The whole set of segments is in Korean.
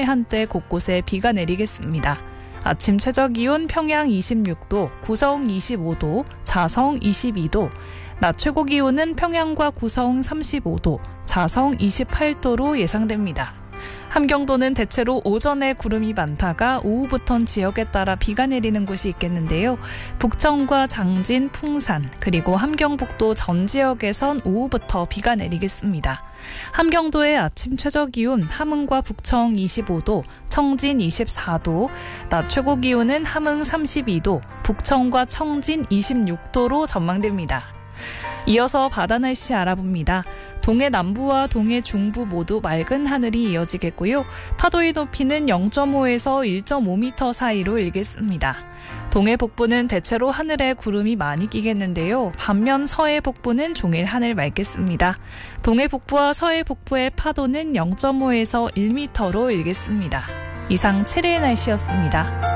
한때 곳곳에 비가 내리겠습니다. 아침 최저기온 평양 26도, 구성 25도, 자성 22도, 낮 최고기온은 평양과 구성 35도, 자성 28도로 예상됩니다. 함경도는 대체로 오전에 구름이 많다가 오후부턴 지역에 따라 비가 내리는 곳이 있겠는데요. 북청과 장진, 풍산, 그리고 함경북도 전 지역에선 오후부터 비가 내리겠습니다. 함경도의 아침 최저기온 함흥과 북청 25도, 청진 24도, 낮 최고기온은 함흥 32도, 북청과 청진 26도로 전망됩니다. 이어서 바다 날씨 알아봅니다. 동해 남부와 동해 중부 모두 맑은 하늘이 이어지겠고요. 파도의 높이는 0.5에서 1.5m 사이로 일겠습니다. 동해 북부는 대체로 하늘에 구름이 많이 끼겠는데요. 반면 서해 북부는 종일 하늘 맑겠습니다. 동해 북부와 서해 북부의 파도는 0.5에서 1m로 일겠습니다. 이상 7일 날씨였습니다.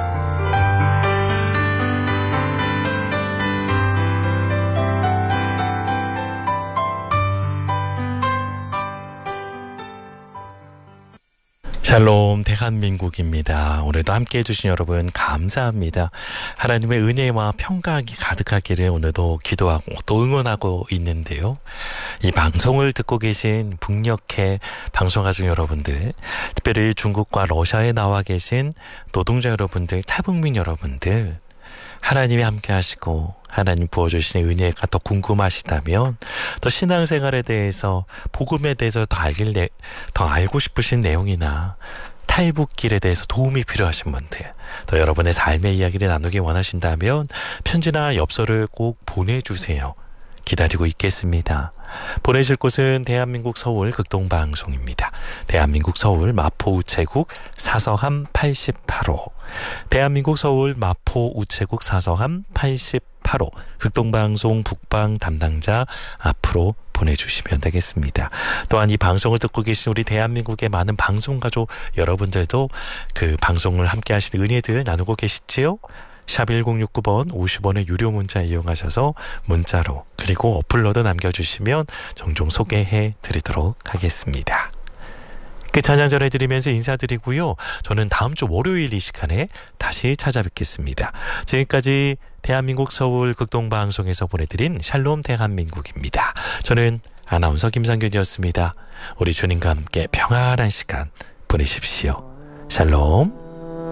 샬롬 대한민국입니다. 오늘도 함께해 주신 여러분 감사합니다. 하나님의 은혜와 평강이 가득하기를 오늘도 기도하고 또 응원하고 있는데요. 이 방송을 듣고 계신 북녘의 방송가족 여러분들, 특별히 중국과 러시아에 나와 계신 노동자 여러분들, 탈북민 여러분들, 하나님이 함께 하시고 하나님 부어주시는 은혜가 더 궁금하시다면 또 신앙생활에 대해서 복음에 대해서 더 알고 싶으신 내용이나 탈북길에 대해서 도움이 필요하신 분들, 또 여러분의 삶의 이야기를 나누기 원하신다면 편지나 엽서를 꼭 보내주세요. 기다리고 있겠습니다. 보내실 곳은 대한민국 서울 극동방송입니다. 대한민국 서울 마포 우체국 사서함 88호, 대한민국 서울 마포 우체국 사서함 88호, 극동방송 북방 담당자 앞으로 보내주시면 되겠습니다. 또한 이 방송을 듣고 계신 우리 대한민국의 많은 방송가족 여러분들도 그 방송을 함께 하시는 은혜들 나누고 계시지요? 샵 1069번 50원의 유료 문자 이용하셔서 문자로 그리고 어플로도 남겨주시면 종종 소개해 드리도록 하겠습니다. 찬양 전해드리면서 인사드리고요. 저는 다음 주 월요일 이 시간에 다시 찾아뵙겠습니다. 지금까지 대한민국 서울 극동방송에서 보내드린 샬롬 대한민국입니다. 저는 아나운서 김상균이었습니다. 우리 주님과 함께 평안한 시간 보내십시오. 샬롬.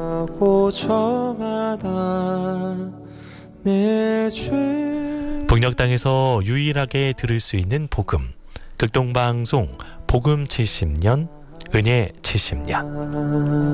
북녘 땅에서 유일하게 들을 수 있는 복음, 극동방송 복음 70년, 은혜 70년.